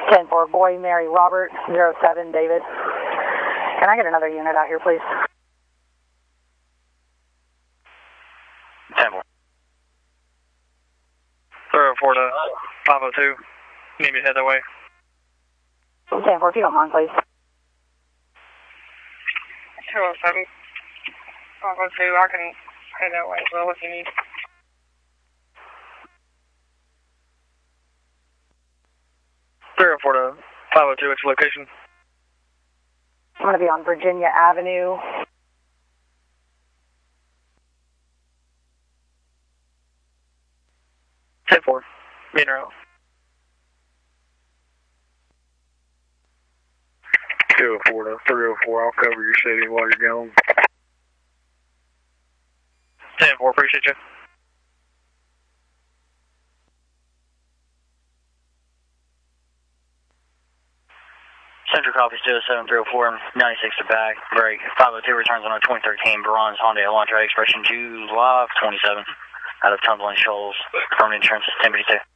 10-4, Boy Mary Robert, 07 David. Can I get another unit out here, please? 10-4. 304 to 502. Need me to head that way? 10-4, if you don't mind, please. 207. 502, I can head that way as well if you need. To 502, what's your location? I'm going to be on Virginia Avenue. Ten four. Meet her out. 204 to 304, I'll cover your city while you're gone. 10-4, appreciate you. Central copy still 7304, 96 to back, break. 502 returns on a 2013 Bronze Hyundai Elantra Expression July 27, out of Tumbling Shoals, from insurance is 1052.